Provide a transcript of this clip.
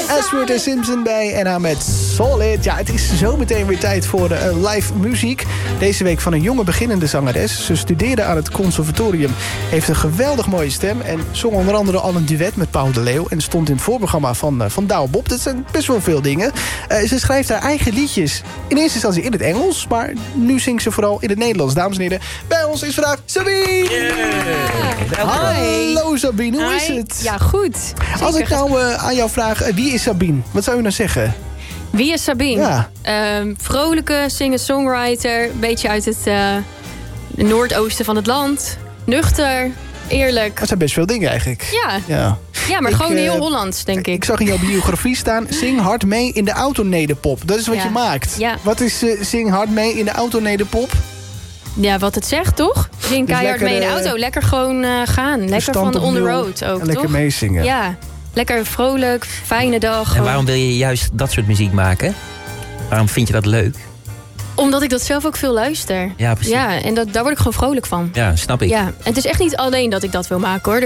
Ashford en Simpson bij en aan met Solid. Ja, het is zo meteen weer tijd voor live muziek. Deze week van een jonge beginnende zangeres. Ze studeerde aan het conservatorium. Heeft een geweldig mooie stem. En zong onder andere al een duet met Paul de Leeuw. En stond in het voorprogramma van Douwe Bob. Dat zijn best wel veel dingen. Ze schrijft haar eigen liedjes. In eerste instantie in het Engels. Maar nu zingt ze vooral in het Nederlands. Dames en heren, bij ons is vandaag Sabine. Yeah. Hallo Sabine, hoe is het? Ja, goed. Zeker. Als ik nou aan jou vraag, wie is Sabine? Wat zou u nou zeggen? Wie is Sabine? Ja. Vrolijke singer-songwriter. Een beetje uit het noordoosten van het land. Nuchter, eerlijk. Dat zijn best veel dingen eigenlijk. Ja, maar gewoon heel Hollands, denk ik. Ik zag in jouw biografie staan, zing hard mee in de autonederpop. Dat is wat je maakt. Ja. Wat is zing hard mee in de autonederpop? Ja, wat het zegt, toch? Zing Dus keihard mee in de auto. Lekker gewoon gaan. Lekker van on the road ook, en lekker toch? meezingen. Ja, lekker vrolijk, fijne dag. En waarom wil je juist dat soort muziek maken? Waarom vind je dat leuk? Omdat ik dat zelf ook veel luister. Ja, precies. Ja, en daar word ik gewoon vrolijk van. Ja, snap ik. Ja, en het is echt niet alleen dat ik dat wil maken, hoor.